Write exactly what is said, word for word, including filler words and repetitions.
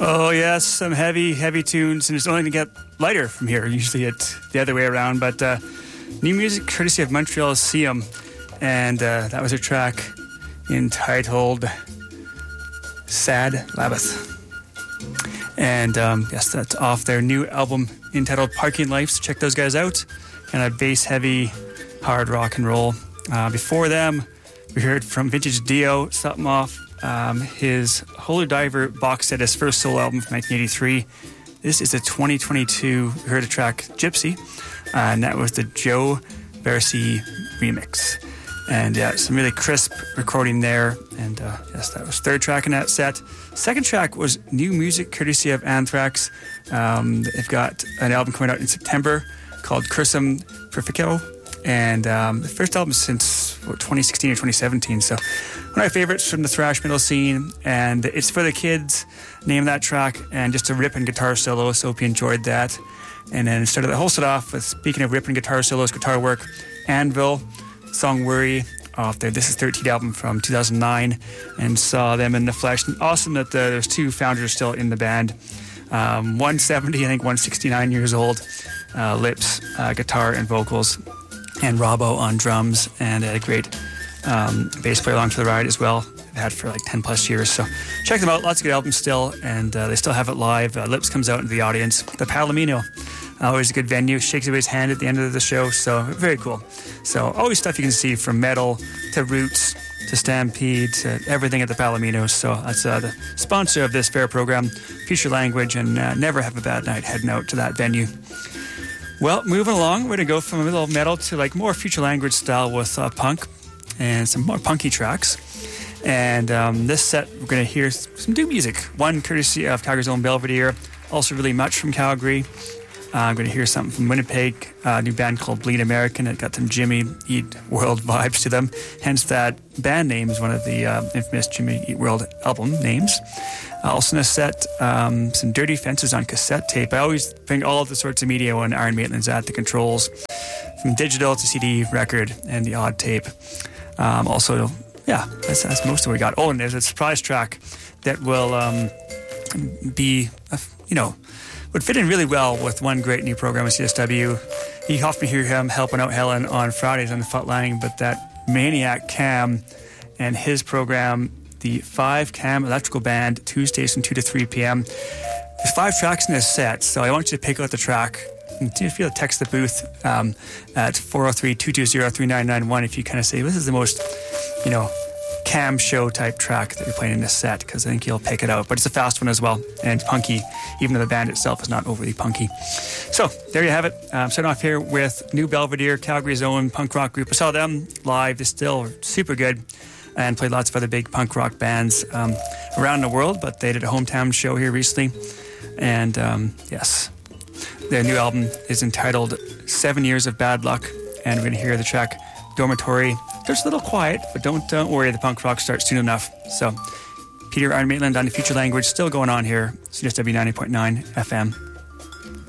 Oh, yes, some heavy, heavy tunes, and it's only going to get lighter from here. Usually it's the other way around, but uh, new music courtesy of Montreal Seum, and uh, that was a track entitled Sad Labbath. And um, yes, that's off their new album entitled Parking Life, so check those guys out. Kind of bass-heavy, hard rock and roll. Uh, before them, we heard from Vintage Dio, something off Um, his Holy Diver box set, his first solo album from nineteen eighty-three. This is a twenty twenty-two, we heard a track, Gypsy, uh, and that was the Joe Versi remix. And yeah, some really crisp recording there. And uh, yes, that was third track in that set. Second track was new music courtesy of Anthrax. Um, they've got an album coming out in September called Cursum Perficio. And um, the first album since what, twenty sixteen or twenty seventeen. So one of my favorites from the thrash metal scene. And it's for the kids. Name that track. And just a ripping guitar solo. So hope you enjoyed that. And then started the whole set off with, speaking of ripping guitar solos, guitar work, Anvil, song Worry off their This Is thirteen album from two thousand nine. And saw them in the flesh. And awesome that the, there's two founders still in the band. Um, one seventy, I think one sixty-nine years old. Uh, Lips, uh, guitar and vocals. And Robbo on drums, and a great um, bass player along for the ride as well. They've had for like ten plus years. So check them out. Lots of good albums still, and uh, they still have it live. Uh, Lips comes out into the audience. The Palomino, always a good venue. Shakes everybody's hand at the end of the show. So very cool. So always stuff you can see from metal to Roots to Stampede to everything at the Palomino. So that's uh, the sponsor of this fair program, Future Language, and uh, never have a bad night heading out to that venue. Well, moving along, we're going to go from a little metal to like more Future Language style with uh, punk and some more punky tracks. And um, this set, we're going to hear some new music. One courtesy of Calgary's own Belvedere, also really much from Calgary. Uh, I'm going to hear something from Winnipeg, a new band called Bleed American. It got some Jimmy Eat World vibes to them. Hence that band name is one of the uh, infamous Jimmy Eat World album names. Uh, also in a set, um, some Dirty Fences on cassette tape. I always bring all of the sorts of media when Iron Maitland's at the controls, from digital to C D, record, and the odd tape. Um, also, yeah, that's, that's most of what we got. Oh, and there's a surprise track that will um, be, uh, you know, would fit in really well with one great new program at C S W. You often hear him helping out Helen on Fridays on the Footlang, but that maniac Cam and his program, the Five Cam Electrical Band, Tuesdays from two to three p.m. There's five tracks in this set, so I want you to pick out the track. And if you text the booth um, at four oh three, two two zero, three nine nine one if you kind of say, this is the most, you know, Cam show type track that you're playing in this set, because I think you'll pick it out. But it's a fast one as well, and it's punky, even though the band itself is not overly punky. So there you have it. Um, starting off here with New Belvedere, Calgary's own punk rock group. I saw them live. They're still super good, and played lots of other big punk rock bands um, around the world, but they did a hometown show here recently. And um, yes, their new album is entitled Seven Years of Bad Luck, and we're going to hear the track Dormitory. It's a little quiet, but don't, don't worry, the punk rock starts soon enough. So, Peter Iron Maitland on the Future Language, still going on here, C S W ninety point nine F M.